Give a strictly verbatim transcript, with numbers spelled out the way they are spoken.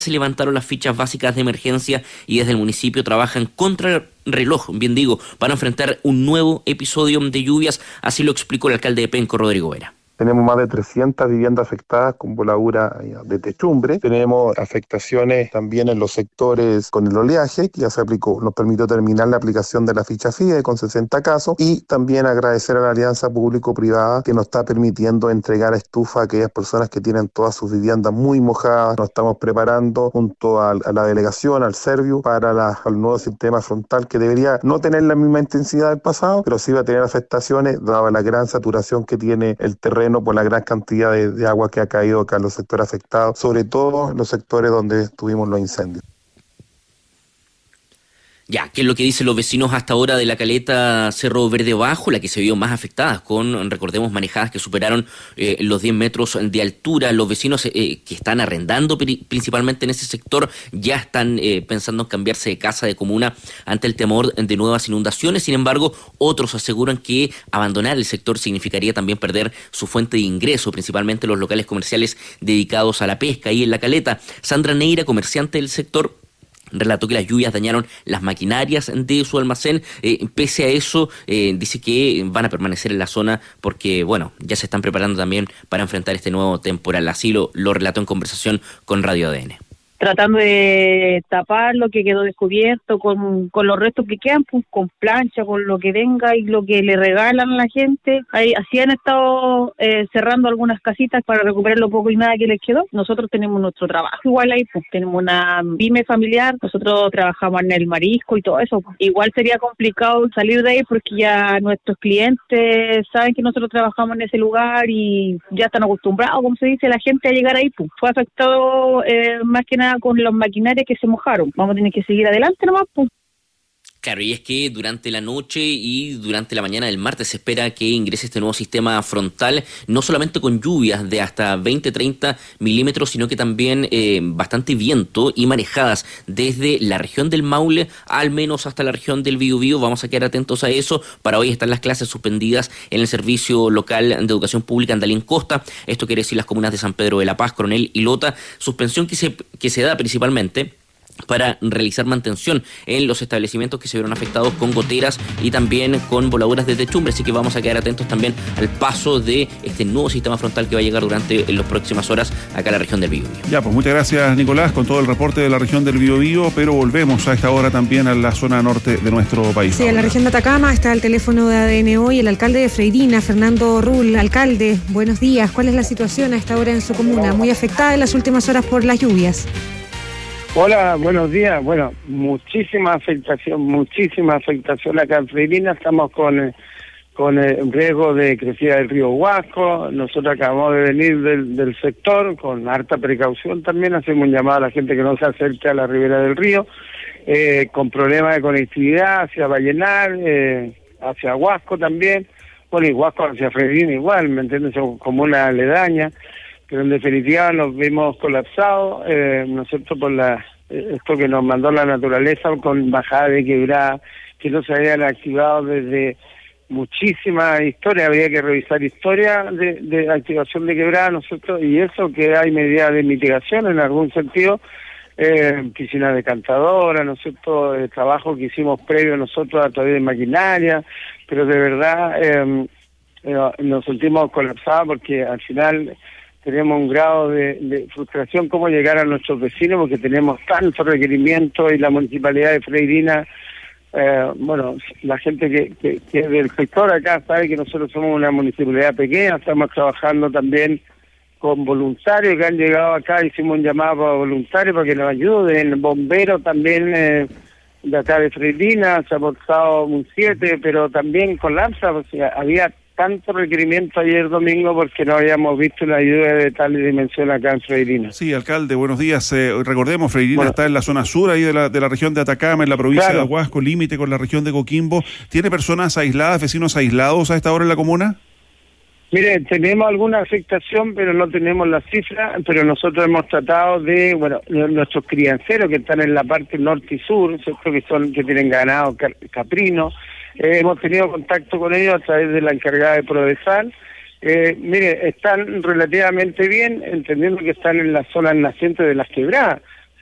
se levantaron las fichas básicas de emergencia y desde el municipio trabajan contra reloj, bien digo, para enfrentar un nuevo episodio de lluvias, así lo explicó el alcalde de Penco, Rodrigo Vera. Tenemos más de trescientas viviendas afectadas con voladura de techumbre. Tenemos afectaciones también en los sectores con el oleaje, que ya se aplicó, nos permitió terminar la aplicación de la ficha FIDE con sesenta casos, y también agradecer a la alianza público-privada que nos está permitiendo entregar a estufa a aquellas personas que tienen todas sus viviendas muy mojadas. Nos estamos preparando junto a, a la delegación, al Serviu, para la, el nuevo sistema frontal que debería no tener la misma intensidad del pasado, pero sí va a tener afectaciones dada la gran saturación que tiene el terreno por la gran cantidad de, de agua que ha caído acá en los sectores afectados, sobre todo en los sectores donde tuvimos los incendios. Ya, ¿qué es lo que dicen los vecinos hasta ahora de la caleta Cerro Verde Bajo, la que se vio más afectada, con, recordemos, manejadas que superaron eh, los diez metros de altura? Los vecinos eh, que están arrendando principalmente en ese sector ya están eh, pensando en cambiarse de casa, de comuna, ante el temor de nuevas inundaciones. Sin embargo, otros aseguran que abandonar el sector significaría también perder su fuente de ingreso, principalmente los locales comerciales dedicados a la pesca ahí en la caleta. Sandra Neira, comerciante del sector, relató que las lluvias dañaron las maquinarias de su almacén. Eh, pese a eso, eh, dice que van a permanecer en la zona porque, bueno, ya se están preparando también para enfrentar este nuevo temporal. Así lo, lo relató en conversación con Radio A D N. Tratando de tapar lo que quedó descubierto con, con los restos que quedan, pues, con plancha, con lo que venga y lo que le regalan a la gente. Ahí, así han estado eh, cerrando algunas casitas para recuperar lo poco y nada que les quedó. Nosotros tenemos nuestro trabajo igual ahí, pues tenemos una pyme familiar, nosotros trabajamos en el marisco y todo eso. Pues. Igual sería complicado salir de ahí porque ya nuestros clientes saben que nosotros trabajamos en ese lugar y ya están acostumbrados, como se dice, la gente a llegar ahí. Pues. Fue afectado eh, más que nada con los maquinarias que se mojaron. Vamos a tener que seguir adelante nomás, pues. Claro, y es que durante la noche y durante la mañana del martes se espera que ingrese este nuevo sistema frontal, no solamente con lluvias de hasta veinte, treinta milímetros, sino que también eh, bastante viento y marejadas desde la región del Maule, al menos hasta la región del Biobío. Vamos a quedar atentos a eso. Para hoy están las clases suspendidas en el Servicio Local de Educación Pública Andalén Costa. Esto quiere decir las comunas de San Pedro de la Paz, Coronel y Lota. Suspensión que se, que se da principalmente para realizar mantención en los establecimientos que se vieron afectados con goteras y también con voladuras de techumbre, así que vamos a quedar atentos también al paso de este nuevo sistema frontal que va a llegar durante las próximas horas acá a la región del Biobío. Ya, pues muchas gracias, Nicolás, con todo el reporte de la región del Biobío, pero volvemos a esta hora también a la zona norte de nuestro país. Sí, en la región de Atacama está el teléfono de A D N hoy, el alcalde de Freirina, Fernando Rull. Alcalde, buenos días. ¿Cuál es la situación a esta hora en su comuna? Muy afectada en las últimas horas por las lluvias. Hola, buenos días. Bueno, muchísima afectación, muchísima afectación acá en Freirina. Estamos con, con el riesgo de crecida del río Huasco. Nosotros acabamos de venir del, del sector con harta precaución también. Hacemos un llamado a la gente que no se acerque a la ribera del río, eh, con problemas de conectividad hacia Vallenar, eh, hacia Huasco también. Bueno, y Huasco hacia Freirina igual, ¿me entiendes? Son como una aledaña. Pero en definitiva nos vimos colapsados, eh, ¿no es cierto?, por la, esto que nos mandó la naturaleza con bajada de quebrada, que no se habían activado desde muchísima historia. Habría que revisar historia de, de activación de quebrada, ¿no es cierto?, y eso que hay medidas de mitigación en algún sentido, eh, piscinas decantadoras, ¿no es cierto?, el trabajo que hicimos previo nosotros a través de maquinaria, pero de verdad eh, eh, nos sentimos colapsados porque al final tenemos un grado de, de frustración cómo llegar a nuestros vecinos porque tenemos tantos requerimientos y la municipalidad de Freirina, eh, bueno, la gente que, que, que del sector acá sabe que nosotros somos una municipalidad pequeña, estamos trabajando también con voluntarios que han llegado acá, hicimos un llamado para voluntarios para que nos ayuden, bomberos también eh, de acá de Freirina, se ha aportado un siete, pero también colapsa, o sea, había tanto requerimiento ayer domingo porque no habíamos visto una ayuda de tal dimensión acá en Freirina. Sí, alcalde, buenos días. Eh, recordemos, Freirina bueno, está en la zona sur ahí de la, de la región de Atacama, en la provincia claro. de Huasco, límite con la región de Coquimbo. ¿Tiene personas aisladas, vecinos aislados a esta hora en la comuna? Mire, tenemos alguna afectación, pero no tenemos la cifra, pero nosotros hemos tratado de, bueno, nuestros crianceros que están en la parte norte y sur, ¿cierto?, que son que tienen ganado caprino, eh, hemos tenido contacto con ellos a través de la encargada de Prodesal. Eh, mire, están relativamente bien, entendiendo que están en las zonas nacientes de las quebradas.